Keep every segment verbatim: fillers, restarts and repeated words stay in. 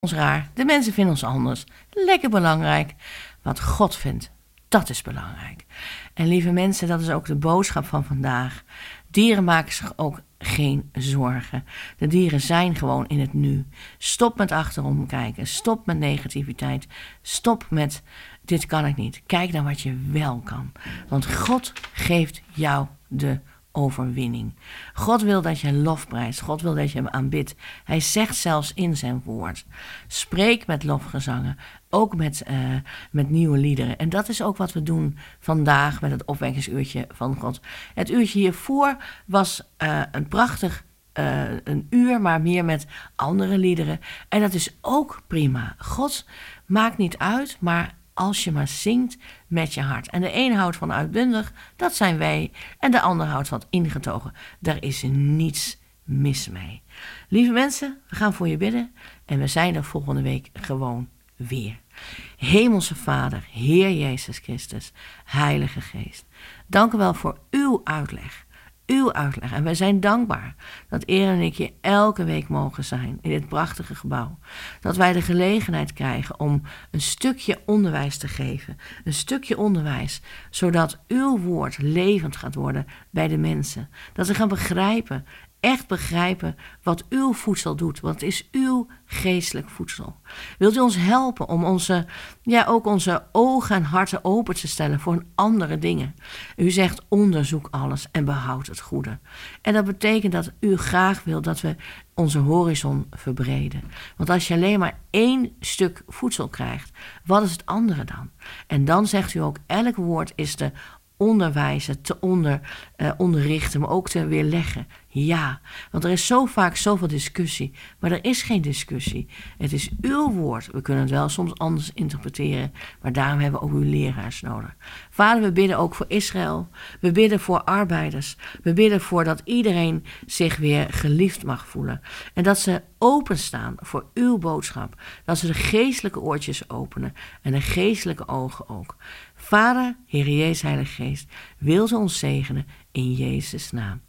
Ons raar, de mensen vinden ons anders. Lekker belangrijk. Wat God vindt, dat is belangrijk. En lieve mensen, dat is ook de boodschap van vandaag. Dieren maken zich ook geen zorgen. De dieren zijn gewoon in het nu. Stop met achterom kijken. Stop met negativiteit. Stop met dit kan ik niet. Kijk naar wat je wel kan. Want God geeft jou de overwinning. God wil dat je lofprijst. God wil dat je hem aanbidt. Hij zegt zelfs in zijn woord. Spreek met lofgezangen. Ook met, uh, met nieuwe liederen. En dat is ook wat we doen vandaag met het opwekkingsuurtje van God. Het uurtje hiervoor was uh, een prachtig uh, een uur, maar meer met andere liederen. En dat is ook prima. God maakt niet uit, maar als je maar zingt met je hart. En de een houdt van uitbundig, dat zijn wij. En de ander houdt van ingetogen. Daar is niets mis mee. Lieve mensen, we gaan voor je bidden. En we zijn er volgende week gewoon weer. Hemelse Vader, Heer Jezus Christus, Heilige Geest. Dank u wel voor uw uitleg. Uw uitleg. En wij zijn dankbaar dat Eer en ik hier elke week mogen zijn in dit prachtige gebouw. Dat wij de gelegenheid krijgen om een stukje onderwijs te geven. Een stukje onderwijs, zodat uw woord levend gaat worden bij de mensen. Dat ze gaan begrijpen, echt begrijpen wat uw voedsel doet. Want het is uw geestelijk voedsel. Wilt u ons helpen om onze, ja, ook onze ogen en harten open te stellen voor andere dingen? U zegt onderzoek alles en behoud het goede. En dat betekent dat u graag wilt dat we onze horizon verbreden. Want als je alleen maar één stuk voedsel krijgt, wat is het andere dan? En dan zegt u ook, elk woord is te onderwijzen, te onder, uh, onderrichten, maar ook te weerleggen. Ja, want er is zo vaak zoveel discussie, maar er is geen discussie. Het is uw woord. We kunnen het wel soms anders interpreteren, maar daarom hebben we ook uw leraars nodig. Vader, we bidden ook voor Israël. We bidden voor arbeiders. We bidden voor dat iedereen zich weer geliefd mag voelen. En dat ze openstaan voor uw boodschap. Dat ze de geestelijke oortjes openen en de geestelijke ogen ook. Vader, Heer Jezus, Heilige Geest, wilt u ons zegenen in Jezus' naam.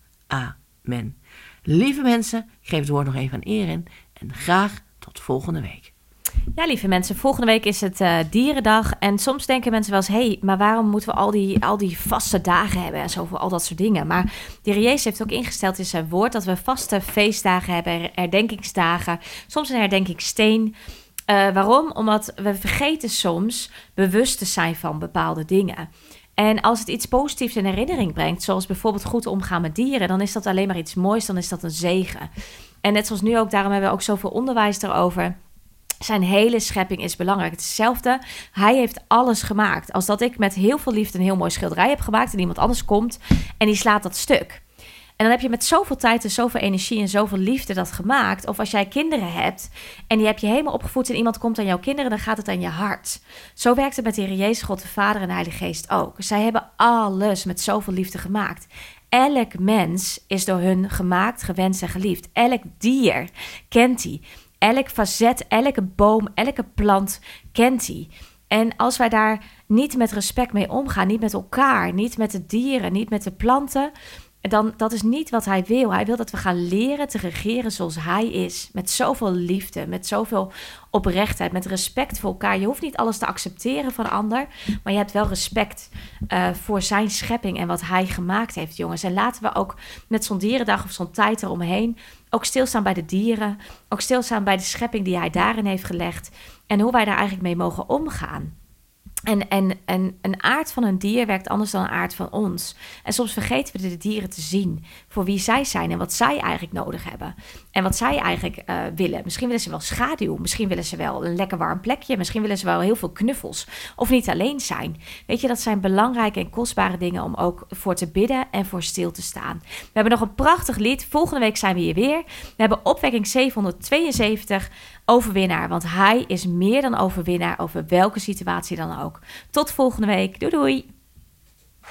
Amen. Lieve mensen, ik geef het woord nog even aan Erin en graag tot volgende week. Ja, lieve mensen, volgende week is het uh, Dierendag. En soms denken mensen wel eens, hé, hey, maar waarom moeten we al die, al die vaste dagen hebben en zo voor al dat soort dingen? Maar de Heer Jezus heeft ook ingesteld in zijn woord dat we vaste feestdagen hebben, herdenkingsdagen, soms een herdenkingssteen. Uh, waarom? Omdat we vergeten soms bewust te zijn van bepaalde dingen. En als het iets positiefs in herinnering brengt, zoals bijvoorbeeld goed omgaan met dieren, dan is dat alleen maar iets moois, dan is dat een zegen. En net zoals nu ook, daarom hebben we ook zoveel onderwijs erover. Zijn hele schepping is belangrijk. Het is hetzelfde. Hij heeft alles gemaakt. Als dat ik met heel veel liefde een heel mooi schilderij heb gemaakt en iemand anders komt en die slaat dat stuk. En dan heb je met zoveel tijd en zoveel energie en zoveel liefde dat gemaakt. Of als jij kinderen hebt en die heb je helemaal opgevoed en iemand komt aan jouw kinderen, dan gaat het aan je hart. Zo werkt het met de Heer Jezus, God de Vader en de Heilige Geest ook. Zij hebben alles met zoveel liefde gemaakt. Elk mens is door hun gemaakt, gewenst en geliefd. Elk dier kent hij. Elk facet, elke boom, elke plant kent hij. En als wij daar niet met respect mee omgaan, niet met elkaar, niet met de dieren, niet met de planten, dan dat is niet wat hij wil. Hij wil dat we gaan leren te regeren zoals hij is. Met zoveel liefde, met zoveel oprechtheid, met respect voor elkaar. Je hoeft niet alles te accepteren van de ander, maar je hebt wel respect uh, voor zijn schepping en wat hij gemaakt heeft, jongens. En laten we ook met zo'n dierendag of zo'n tijd eromheen ook stilstaan bij de dieren, ook stilstaan bij de schepping die hij daarin heeft gelegd en hoe wij daar eigenlijk mee mogen omgaan. En, en, en een aard van een dier werkt anders dan een aard van ons. En soms vergeten we de dieren te zien voor wie zij zijn en wat zij eigenlijk nodig hebben. En wat zij eigenlijk uh, willen. Misschien willen ze wel schaduw, misschien willen ze wel een lekker warm plekje, misschien willen ze wel heel veel knuffels of niet alleen zijn. Weet je, dat zijn belangrijke en kostbare dingen om ook voor te bidden en voor stil te staan. We hebben nog een prachtig lied. Volgende week zijn we hier weer. We hebben opwekking zevenhonderdtweeënzeventig, overwinnaar. Want hij is meer dan overwinnaar over welke situatie dan ook. Tot volgende week. Doei doei.